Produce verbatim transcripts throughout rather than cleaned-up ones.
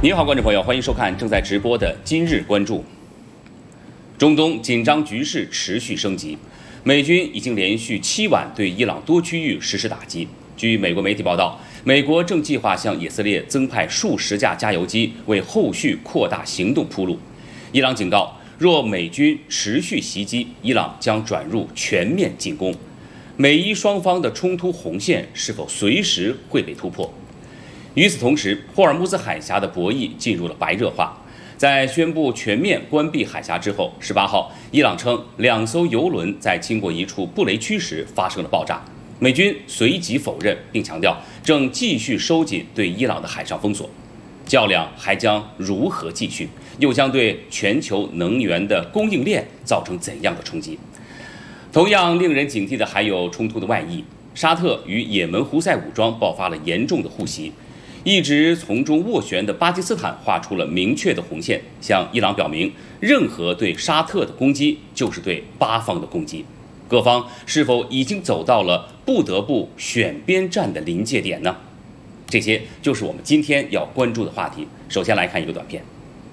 您好，观众朋友，欢迎收看正在直播的《今日关注》。中东紧张局势持续升级，美军已经连续七晚对伊朗多区域实施打击。据美国媒体报道，美国正计划向以色列增派数十架加油机，为后续扩大行动铺路。伊朗警告，若美军持续袭击，伊朗将转入全面进攻。美伊双方的冲突红线是否随时会被突破？与此同时，霍尔木兹海峡的博弈进入了白热化。在宣布全面关闭海峡之后，十八号，伊朗称两艘油轮在经过一处布雷区时发生了爆炸。美军随即否认，并强调正继续收紧对伊朗的海上封锁。较量还将如何继续？又将对全球能源的供应链造成怎样的冲击？同样令人警惕的还有冲突的外溢。沙特与也门胡塞武装爆发了严重的互袭。一直从中斡旋的巴基斯坦画出了明确的红线，向伊朗表明，任何对沙特的攻击就是对巴方的攻击。各方是否已经走到了不得不选边站的临界点呢？这些就是我们今天要关注的话题。首先来看一个短片。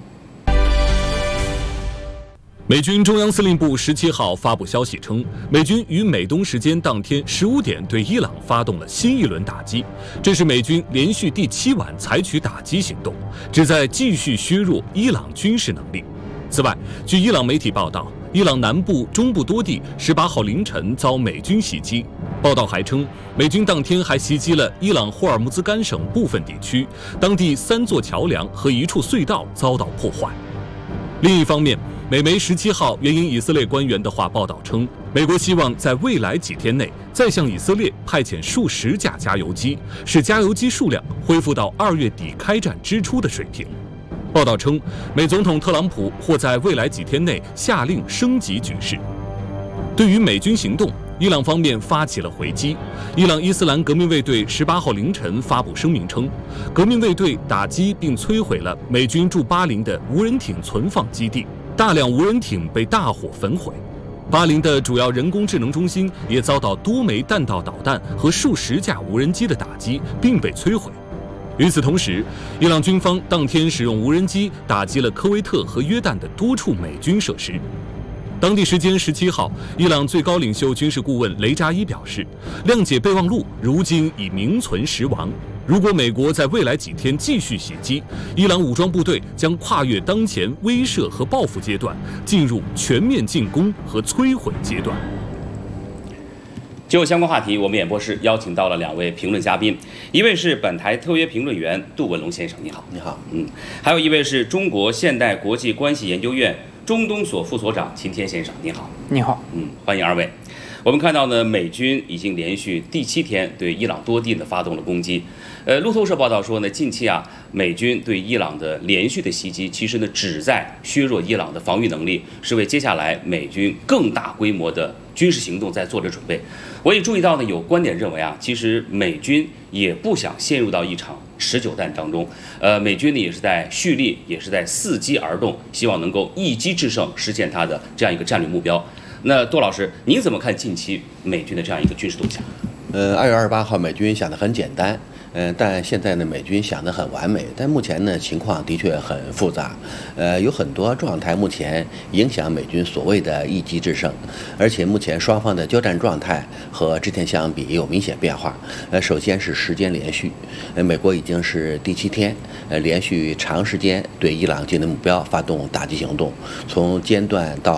美军中央司令部十七号发布消息称，美军于美东时间当天十五点对伊朗发动了新一轮打击，这是美军连续第七晚采取打击行动，旨在继续削弱伊朗军事能力。此外，据伊朗媒体报道，伊朗南部、中部多地十八号凌晨遭美军袭击。报道还称，美军当天还袭击了伊朗霍尔木兹干省部分地区，当地三座桥梁和一处隧道遭到破坏。另一方面，美媒十七号援引以色列官员的话报道称，美国希望在未来几天内再向以色列派遣数十架加油机，使加油机数量恢复到二月底开战之初的水平。报道称，美总统特朗普或在未来几天内下令升级局势。对于美军行动，伊朗方面发起了回击。伊朗伊斯兰革命卫队十八号凌晨发布声明称，革命卫队打击并摧毁了美军驻巴林的无人艇存放基地，大量无人艇被大火焚毁。巴林的主要人工智能中心也遭到多枚弹道导弹和数十架无人机的打击，并被摧毁。与此同时，伊朗军方当天使用无人机打击了科威特和约旦的多处美军设施。当地时间十七号，伊朗最高领袖军事顾问雷扎伊表示，谅解备忘录如今已名存实亡。如果美国在未来几天继续袭击，伊朗武装部队将跨越当前威慑和报复阶段，进入全面进攻和摧毁阶段。 就相关话题，我们演播室邀请到了两位评论嘉宾，一位是本台特约评论员杜文龙先生，你好。 你好。 嗯，还有一位是中国现代国际关系研究院中东所副所长秦天先生，你好。 你好。 嗯，欢迎二位。我们看到呢，美军已经连续第七天对伊朗多地呢发动了攻击。呃，路透社报道说呢，近期啊，美军对伊朗的连续的袭击，其实呢旨在削弱伊朗的防御能力，是为接下来美军更大规模的军事行动在做着准备。我也注意到呢，有观点认为啊，其实美军也不想陷入到一场持久战当中。呃，美军呢也是在蓄力，也是在伺机而动，希望能够一击制胜，实现它的这样一个战略目标。那杜老师，您怎么看近期美军的这样一个军事动向？ 呃，二月二十八号，美军想得很简单，嗯、呃，但现在呢，美军想得很完美，但目前呢，情况的确很复杂，呃，有很多状态目前影响美军所谓的一击制胜，而且目前双方的交战状态和之前相比也有明显变化。呃，首先是时间连续，呃，美国已经是第七天，呃，连续长时间对伊朗境内目标发动打击行动，从间断到